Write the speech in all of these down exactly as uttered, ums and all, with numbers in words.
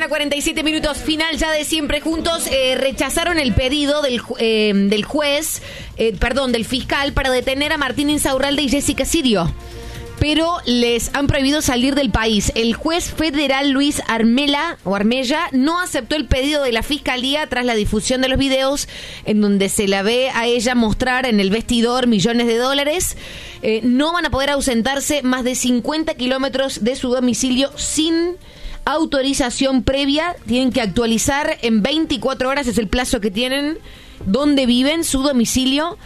mañana, cuarenta y siete minutos, final ya de Siempre Juntos. Eh, rechazaron el pedido del, ju- eh, del juez, eh, perdón, del fiscal para detener a Martín Insaurralde y Jessica Sirio, pero les han prohibido salir del país. El juez federal Luis Armela o Armella no aceptó el pedido de la fiscalía tras la difusión de los videos en donde se la ve a ella mostrar en el vestidor millones de dólares. Eh, no van a poder ausentarse más de cincuenta kilómetros de su domicilio sin autorización previa. Tienen que actualizar en veinticuatro horas, es el plazo que tienen, donde viven, su domicilio.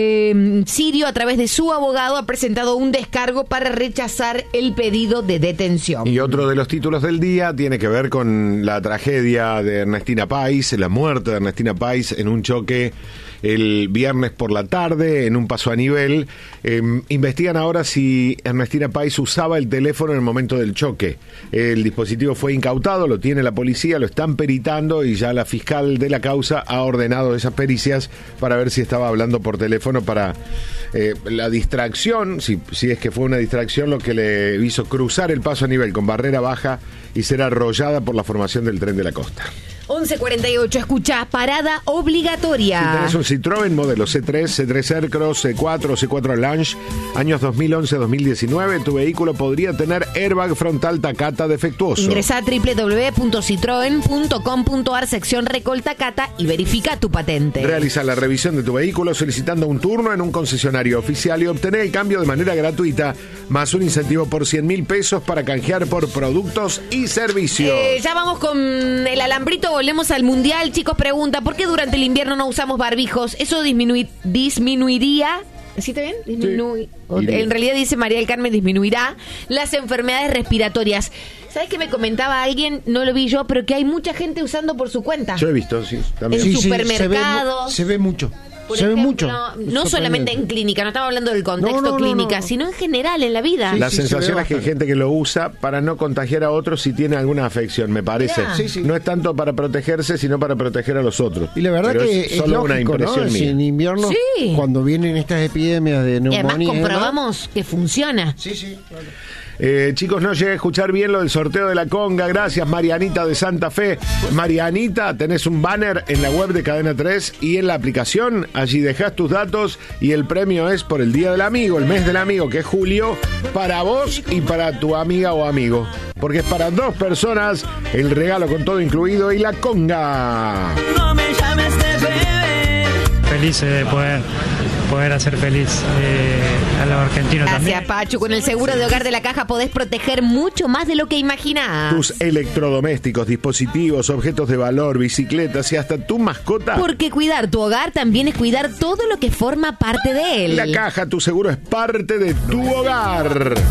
Eh, Sirio, a través de su abogado, ha presentado un descargo para rechazar el pedido de detención. Y otro de los títulos del día tiene que ver con la tragedia de Ernestina Pais, la muerte de Ernestina Pais en un choque el viernes por la tarde en un paso a nivel. Eh, investigan ahora si Ernestina Pais usaba el teléfono en el momento del choque. El dispositivo fue incautado, lo tiene la policía, lo están peritando y ya la fiscal de la causa ha ordenado esas pericias para ver si estaba hablando por teléfono para eh, la distracción, si, si es que fue una distracción lo que le hizo cruzar el paso a nivel con barrera baja y ser arrollada por la formación del tren de la costa. once cuarenta y ocho, escuchá, parada obligatoria. Si tenés un Citroën modelo C tres, C tres Aircross, C cuatro, C cuatro Lounge, años dos mil once a dos mil diecinueve, tu vehículo podría tener airbag frontal Takata defectuoso. Ingresá a doble u doble u doble u punto citroen punto com punto a r, sección Recol Takata, y verifica tu patente. Realiza la revisión de tu vehículo solicitando un turno en un concesionario oficial y obtener el cambio de manera gratuita, más un incentivo por cien mil pesos para canjear por productos y servicios. Eh, ya vamos con el alambrito. Volvemos al mundial. Chicos, pregunta, ¿por qué durante el invierno no usamos barbijos? ¿Eso disminui- disminuiría? ¿Deciste bien? Disminui- Sí. En realidad dice María del Carmen, disminuirá las enfermedades respiratorias. ¿Sabes qué me comentaba alguien? No lo vi yo, pero que hay mucha gente usando por su cuenta. Yo he visto, sí, también. En Sí, sí, supermercados. se ve, se ve mucho. Por se ejemplo, ve mucho. no Es solamente en sorprendente. clínica, no estamos hablando del contexto No, no, no, clínica, no. sino en general, en la vida. La Sí, sí, sensación se ve es que hay bastante. gente que lo usa para no contagiar a otros si tiene alguna afección, me parece. Mirá. Sí, sí. No es tanto para protegerse, sino para proteger a los otros. Y la verdad Pero que es es, solo una lógico, ¿no? impresión Si mía. en invierno, Sí. cuando vienen estas epidemias de Y además neumonía... y demás- comprobamos que funciona. Sí, sí, claro. Eh, chicos, no llegué a escuchar bien lo del sorteo de la conga. Gracias, Marianita de Santa Fe. Marianita, tenés un banner en la web de Cadena tres y en la aplicación. Allí dejás tus datos y el premio es por el Día del Amigo, el mes del amigo, que es julio, para vos y para tu amiga o amigo. Porque es para dos personas el regalo con todo incluido y la conga. No me llames de bebé. Felices de poder, poder hacer feliz eh, a los argentinos Gracias, también. Pachu. Con el seguro de hogar de la Caja podés proteger mucho más de lo que imaginás. Tus electrodomésticos, dispositivos, objetos de valor, bicicletas y hasta tu mascota. Porque cuidar tu hogar también es cuidar todo lo que forma parte de él. La Caja, tu seguro es parte de tu hogar.